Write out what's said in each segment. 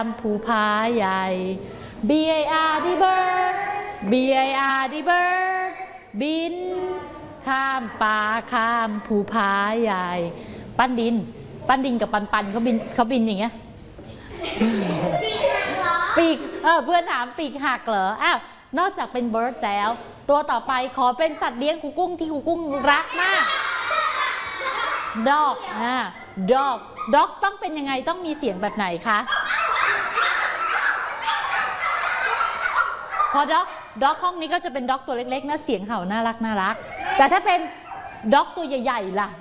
ภูผาใหญ่ BIRD bird BIRD bird บินข้ามป่าข้ามภูผาใหญ่ปั้นดินกับปันเขาบินอย่างเงี้ยปีกเพื่อนถามปีกหักเหรออ้าวนอกจากเป็น bird แล้วตัวต่อไปขอเป็นสัตว์เลี้ยงครูกุ้งที่ครูกุ้งรักมาก dog dog ต้องเป็นยังไงต้องมีเสียงแบบไหนคะพอด็อกห้องนี้ก็จะเป็นด็อกตัวเล็กๆนะเสียงเห่าน่ารักแต่ถ้าเป็นด็อกตัวใหญ่ๆล่ะ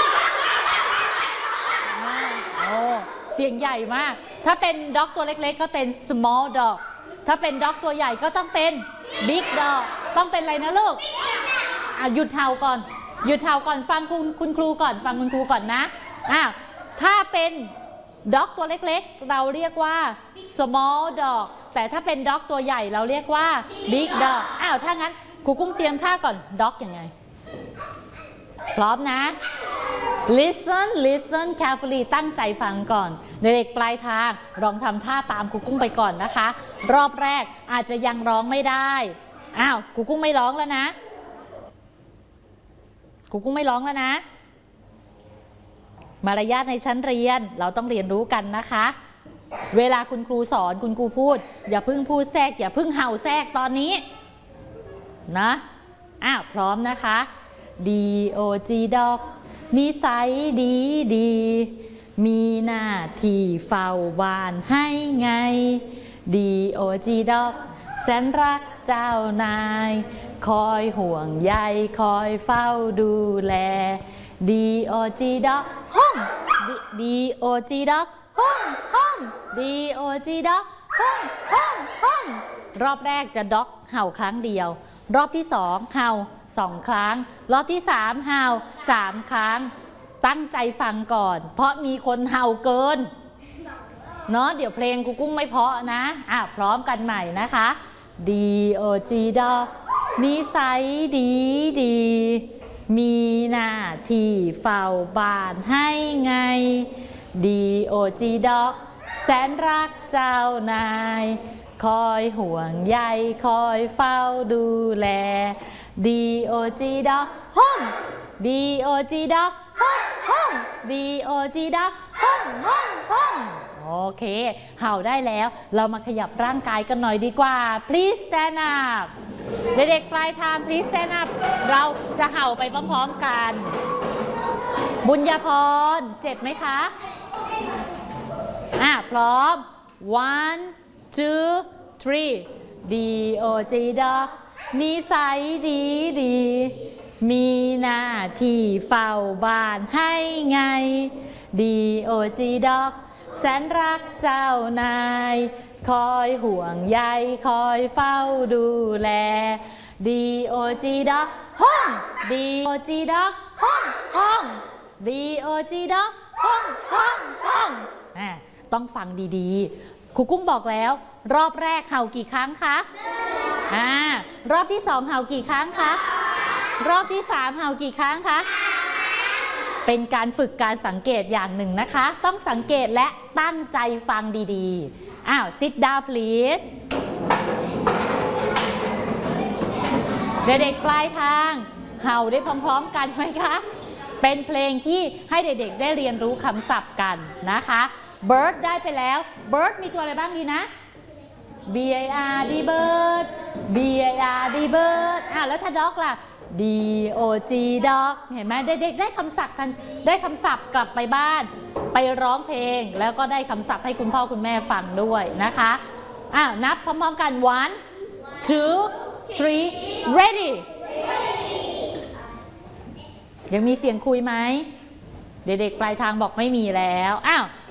โอ้เสียงใหญ่มากถ้าเป็นด็อกตัวเล็กๆก็เป็น small dog ถ้าเป็นด็อกตัวใหญ่ก็ต้องเป็น big dog ต้องเป็นอะไรนะลูกหยุดเห่าก่อนฟังคุณครูก่อนฟังคุณครูก่อนนะถ้าเป็นด็อกตัวเล็กๆเราเรียกว่า small dog แต่ถ้าเป็นด็อกตัวใหญ่เราเรียกว่า big dog ถ้างั้นครูกุ้งเตรียมท่าก่อนด็อกยังไงพร้อมนะ listen carefully ตั้งใจฟังก่อนเด็กปลายทางลองทำท่าตามครูกุ้งไปก่อนนะคะรอบแรกอาจจะยังร้องไม่ได้ครูกุ้งไม่ร้องแล้วนะครูกุ้งไม่ร้องแล้วนะมารยาทในชั้นเรียนเราต้องเรียนรู้กันนะคะเวลาคุณครูสอนคุณครูพูดอย่าเพิ่งพูดแทรกอย่าเพิ่งเห่าแทรกตอนนี้นะพร้อมนะคะ DOG dog นิสัยดีมีหน้าที่เฝ้าบ้านให้ไง DOG dog แสนรักเจ้านายคอยห่วงใยคอยเฝ้าดูแล DOG dog ห้อง DOG dog ห้อง DOG dog ห้องรอบแรกจะด็อกเห่าครั้งเดียวรอบที่2เห่า2ครั้งรอบที่3เห่า3ครั้งตั้งใจฟังก่อนเพราะมีคนเห่าเกินเนาะเดี๋ยวเพลงครูกุ้งไม่เพราะนะพร้อมกันใหม่นะคะ DOG dog นิสัยดีมีหน้าที่เฝ้าบ้านให้ไง DOG dog แสนรักเจ้านายคอยห่วงใยคอยเฝ้าดูแล DOG dog ห้อง DOG dog ห้อง DOG dog ห้องโอเคเห่าได้แล้วเรามาขยับร่างกายกันหน่อยดีกว่า please stand up เด็กๆปลายทาง please stand up เราจะเห่าไปพร้อมๆกันบุญญาพรเจ็บไหมคะพร้อม one two three DOG dog นิสัยดีมีหน้าที่เฝ้าบ้านให้ไง DOG dog แสนรักเจ้านายคอยห่วงใยคอยเฝ้าดูแล DOG dog ห้อง DOG dog ห้อง DOG dog ห้องต้องฟังดีๆครูกุ้งบอกแล้วรอบแรกเห่ากี่ครั้งคะรอบที่2เห่ากี่ครั้งคะรอบที่3เห่ากี่ครั้งคะเป็นการฝึกการสังเกตอย่างหนึ่งนะคะต้องสังเกตและตั้งใจฟังดีๆsit down please เด็กๆปลายทางเห่าได้พร้อมๆกันไหมคะเป็นเพลงที่ให้เด็กๆได้เรียนรู้คำศัพท์กันนะคะ bird ได้ไปแล้ว bird มีตัวอะไรบ้างดีนะ BIRD bird BIRD bird แล้วถ้า dog ล่ะ DOG dog เห็นไหมเด็กๆได้คำศัพท์กันได้คำศัพท์กลับไปบ้านไปร้องเพลงแล้วก็ได้คำศัพท์ให้คุณพ่อคุณแม่ฟังด้วยนะคะนับพร้อมๆกัน one two three ready ยังมีเสียงคุยไหมเด็กๆปลายทางบอกไม่มีแล้ว